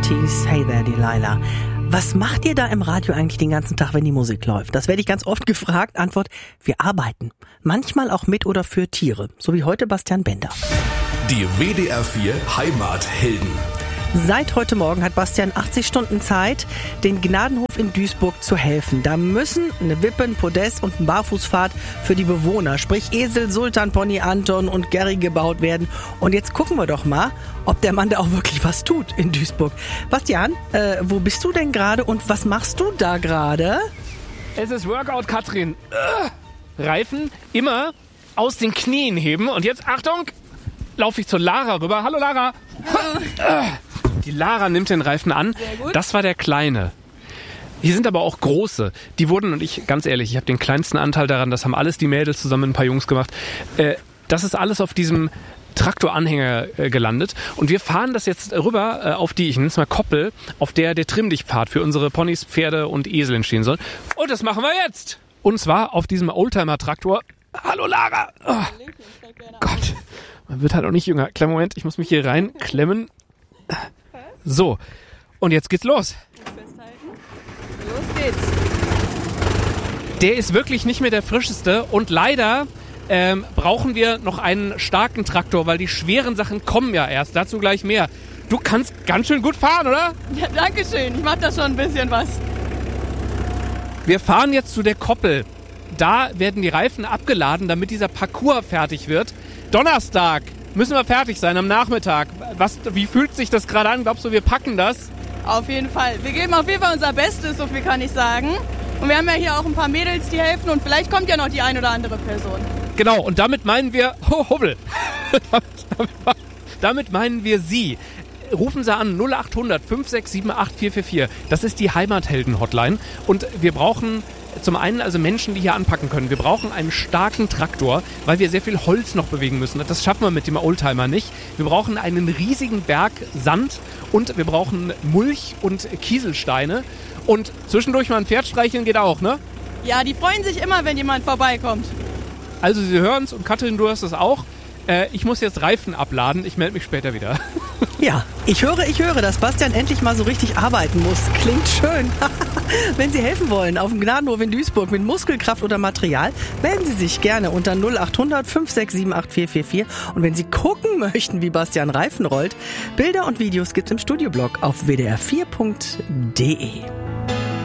90s, Hey There Delilah. Was macht ihr da im Radio eigentlich den ganzen Tag, wenn die Musik läuft? Das werde ich ganz oft gefragt. Antwort, wir arbeiten. Manchmal auch mit oder für Tiere. So wie heute Bastian Bender. Die WDR 4 Heimathelden. Seit heute Morgen hat Bastian 80 Stunden Zeit, den Gnadenhof in Duisburg zu helfen. Da müssen eine Wippe, ein Podest und ein Barfußpfad für die Bewohner, sprich Esel, Sultan, Pony, Anton und Gary gebaut werden. Und jetzt gucken wir doch mal, ob der Mann da auch wirklich was tut in Duisburg. Bastian, wo bist du denn gerade und was machst du da gerade? Es ist Workout, Katrin. Reifen immer aus den Knien heben. Und jetzt, Achtung, laufe ich zur Lara rüber. Hallo Lara. Die Lara nimmt den Reifen an. Das war der Kleine. Hier sind aber auch große. Die wurden, und ich, ganz ehrlich, ich habe den kleinsten Anteil daran, das haben alles die Mädels zusammen mit ein paar Jungs gemacht. Das ist alles auf diesem Traktoranhänger gelandet. Und wir fahren das jetzt rüber auf die, ich nenne es mal Koppel, auf der Trimmdichtpfad für unsere Ponys, Pferde und Esel entstehen soll. Und das machen wir jetzt. Und zwar auf diesem Oldtimer-Traktor. Hallo Lara. Oh. Gott, man wird halt auch nicht jünger. Kleinen Moment, ich muss mich hier reinklemmen. So, und jetzt geht's los. Los geht's. Der ist wirklich nicht mehr der frischeste und leider brauchen wir noch einen starken Traktor, weil die schweren Sachen kommen ja erst. Dazu gleich mehr. Du kannst ganz schön gut fahren, oder? Ja, danke schön. Ich mach da schon ein bisschen was. Wir fahren jetzt zu der Koppel. Da werden die Reifen abgeladen, damit dieser Parcours fertig wird. Donnerstag müssen wir fertig sein am Nachmittag. Wie fühlt sich das gerade an? Glaubst du, wir packen das? Auf jeden Fall. Wir geben auf jeden Fall unser Bestes, so viel kann ich sagen. Und wir haben ja hier auch ein paar Mädels, die helfen und vielleicht kommt ja noch die ein oder andere Person. Genau, und damit meinen wir, Hubbel, damit meinen wir Sie. Rufen Sie an 0800 567 8444. Das ist die Heimathelden-Hotline. Und wir brauchen zum einen also Menschen, die hier anpacken können. Wir brauchen einen starken Traktor, weil wir sehr viel Holz noch bewegen müssen. Das schaffen wir mit dem Oldtimer nicht. Wir brauchen einen riesigen Berg Sand und wir brauchen Mulch und Kieselsteine. Und zwischendurch mal ein Pferd streicheln geht auch, ne? Ja, die freuen sich immer, wenn jemand vorbeikommt. Also Sie hören's und Katrin, du hörst es auch. Ich muss jetzt Reifen abladen. Ich melde mich später wieder. Ja, ich höre, dass Bastian endlich mal so richtig arbeiten muss. Klingt schön. Wenn Sie helfen wollen auf dem Gnadenhof in Duisburg mit Muskelkraft oder Material, melden Sie sich gerne unter 0800 567 8444. Und wenn Sie gucken möchten, wie Bastian Reifen rollt, Bilder und Videos gibt's im Studioblog auf wdr4.de.